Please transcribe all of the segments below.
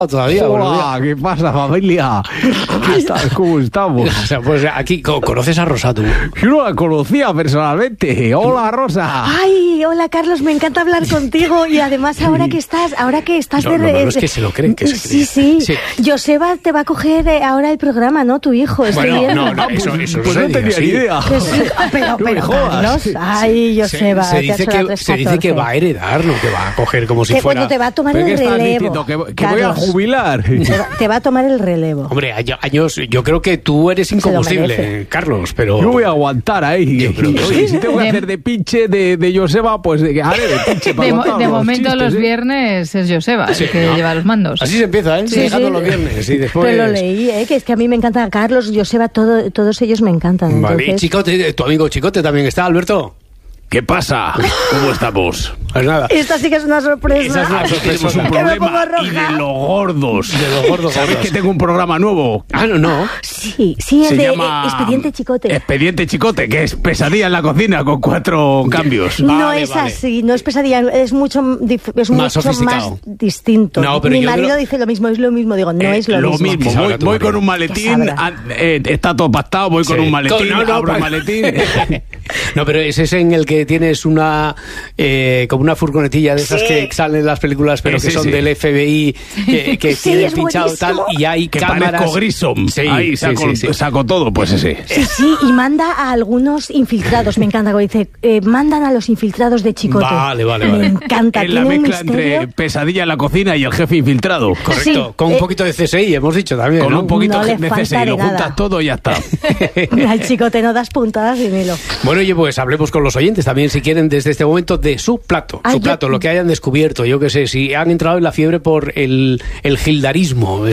todavía. Hola, ¿qué pasa, familia? ¿Cómo estamos? O sea, pues aquí, ¿conoces a Rosa tú? Yo no la conocía personalmente. Hola, Rosa. Ay, hola, Carlos, me encanta hablar contigo. Y además, ahora que estás No, es que se lo creen que se creen. Sí. Joseba te va a coger ahora el programa, ¿no? Tu hijo. Bueno, no, eso pues no no tenía ni idea. Pero, No me jodas. Carlos, ay, Joseba. Se dice que va a heredar, no que va a coger como si que fuera... cuando te va a tomar ¿Pero el qué estás relevo. diciendo? ¿Que voy a Carlos, jubilar? te va a tomar el relevo. Hombre, años, yo creo que tú eres incombustible, Carlos, pero... Yo voy a aguantar ahí. Pero Oye, si tengo que hacer de pinche de Joseba, pues haré de pinche para contar De los momento chistes, los viernes es Joseba Sí, el que ¿no? lleva los mandos. Así se empieza, ¿eh? Sí, Dejando sí. los viernes y después... Pero lo leí, que es que a mí me encanta Carlos, Joseba, todos ellos me encantan. Vale, y Entonces... Chicote, tu amigo Chicote también está, Alberto. ¿Qué pasa? ¿Cómo estamos? Pues nada. Esta sí que es una sorpresa. Esa es una sorpresa. Tenemos un Que me pongo problema. roja. Y de los gordos. De los gordos. ¿Sabéis que tengo un programa nuevo? Ah, no. Sí, Se el de llama Expediente Chicote. Expediente Chicote, que es pesadilla en la cocina con 4 cambios. No Vale, es vale. así, no es pesadilla, es mucho más sofisticado. distinto. No, pero Mi yo marido creo- dice lo mismo, es lo mismo, digo, no es lo mismo. ¿Qué sabrá tu Voy marido? con un ¿Qué maletín, sabrá? está todo pactado, voy con Sí. un maletín, No, abro el pa- maletín. No, pero ese es en el que tienes una como una furgonetilla de esas Sí. que salen en las películas, pero Ese que son sí. del FBI, que Sí, tienen es pinchado tal, buenísimo. y hay Que cámaras. parezco Grissom. Sí, Ahí sí, saco, sí. saco todo, pues ese. Sí, y manda a algunos infiltrados, me encanta, como dice, mandan a los infiltrados de Chicote. Vale. Me encanta, Es la tiene un mezcla misterio. entre pesadilla en la cocina y el jefe infiltrado. Correcto, Sí, con un poquito de CSI, hemos dicho también, Con ¿no? un poquito No le de falta CSI, de lo nada. juntas todo y ya está. Al Chicote no das puntadas sin hilo. Bueno, oye, pues hablemos con los oyentes también, si quieren, desde este momento, de su plato. Ay, Su plato, lo que hayan descubierto, yo qué sé, si han entrado en la fiebre por el gildarismo,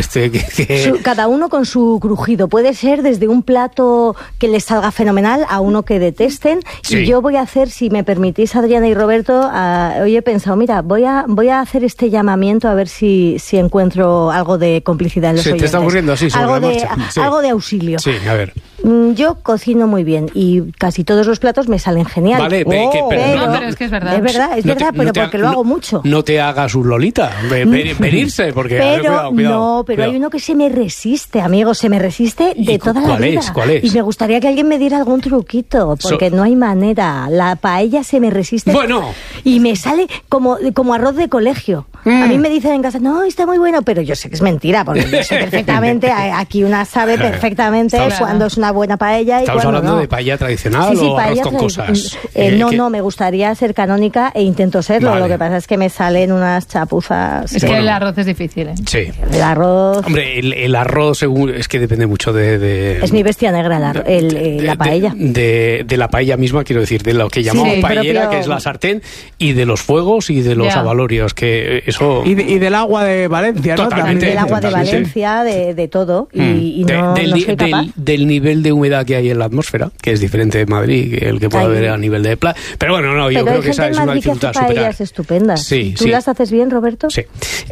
Cada uno con su crujido. Puede ser desde un plato que les salga fenomenal a uno que detesten. Sí. Y yo voy a hacer, si me permitís, Adriana y Roberto, hoy he pensado, mira, voy a hacer este llamamiento a ver si encuentro algo de complicidad en los Se te oyentes. está ocurriendo así sobre algo la de, marcha. Sí. algo de auxilio. Sí, a ver. Yo cocino muy bien y casi todos los platos me salen genial. Vale, pero es que es verdad. Es verdad, No te- pero no te porque ha- lo no- hago mucho. No te hagas un Lolita, venirse, porque... a ver, Pero cuidado. hay uno que se me resiste, amigo, se me resiste de ¿Y toda la cuál vida. es? ¿Cuál es? Y me gustaría que alguien me diera algún truquito, porque no hay manera. La paella se me resiste. Bueno. Y me sale como arroz de colegio. A mí me dicen en casa, no, está muy bueno, pero yo sé que es mentira, porque yo sé perfectamente, aquí una sabe perfectamente Estamos- cuando es una buena paella y ¿Estamos cuando hablando no. de paella tradicional Sí, o arroz paella con cosas? No, me gustaría ser canónica e intento serlo. Vale. Lo que pasa es que me salen unas chapuzas. Es que el arroz es difícil, ¿eh? Sí. El arroz... Hombre, el arroz según, es que depende mucho de Es mi bestia negra, la paella. De la paella misma, quiero decir, de lo que llamamos Sí, paellera, propio- que es la sartén, y de los fuegos y de los Ya. abalorios, que eso... Y del agua de Valencia, ¿no? Totalmente. Del agua de totalmente. Valencia, de todo. Y no soy capaz. Del nivel de humedad que hay en la atmósfera, que es diferente de Madrid que el que puede Ay. haber a nivel de playa. Pero bueno, no, yo Pero creo hay que esa gente es en una Madrid que hace dificultad a superar. paellas estupendas. Sí, ¿Tú sí. las haces bien, Roberto? Sí.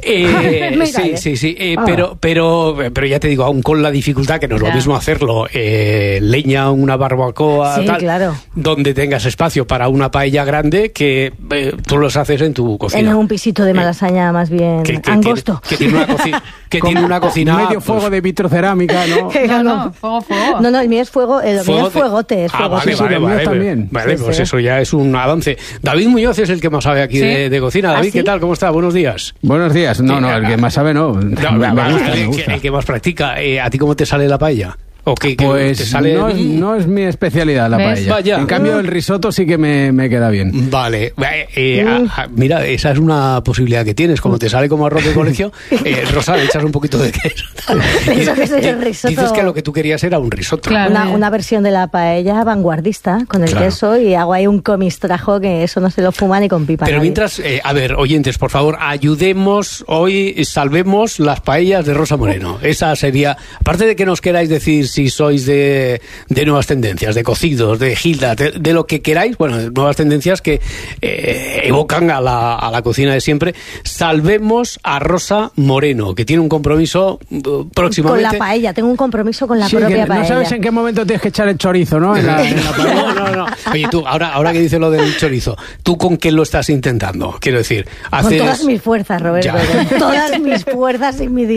Mira, Sí. Ah. Pero ya te digo, aún con la dificultad, que no es lo Ya. mismo hacerlo leña, una barbacoa, Sí, tal, claro. donde tengas espacio para una paella grande, que tú los haces en tu cocina. En un pisito de Malasaña más bien angosto. Que tiene una cocina... Que tiene una cocina... Medio pues, fuego de vitrocerámica, ¿no? No, fuego. No, el mío es fuego, el mío fuego es fuegote, es fuego. vale, sí, sí. vale, lo mío vale, también. Vale, Sí, pues sí. eso ya es un avance. David Muñoz es el que más sabe aquí Sí. de cocina. David, ¿Ah, ¿qué sí? tal? ¿Cómo está? Buenos días. Buenos días. No, el que más sabe no. No, Me vale, gusta, me el gusta. que más practica. ¿A ti cómo te sale la paella? ¿O qué te Pues sale? no es mi especialidad la ¿Ves? paella. Vaya. En cambio, el risotto sí que me queda bien. Vale, mira, esa es una posibilidad que tienes. Como te sale como arroz de colegio, Rosa, le echas un poquito de queso. Eso que es el risotto. Dices que lo que tú querías era un risotto. Claro. Una versión de la paella vanguardista con el Claro. queso y hago ahí un comistrajo que eso no se lo fuma ni con pipa. Pero nadie. mientras, a ver, oyentes, por favor, ayudemos hoy, salvemos las paellas de Rosa Moreno. Esa sería, aparte de que nos queráis decir si sois de nuevas tendencias, de cocidos, de gilda, de lo que queráis, bueno, nuevas tendencias que evocan a la cocina de siempre. Salvemos a Rosa Moreno, que tiene un compromiso próximamente. Con la paella, tengo un compromiso con la Sí, propia que paella. no sabes en qué momento tienes que echar el chorizo, ¿no? En la paella. No. Oye, tú, ahora que dices lo del chorizo, ¿tú con qué lo estás intentando? Quiero decir, Con todas mis fuerzas, Roberto. Ya. Con todas mis fuerzas y mi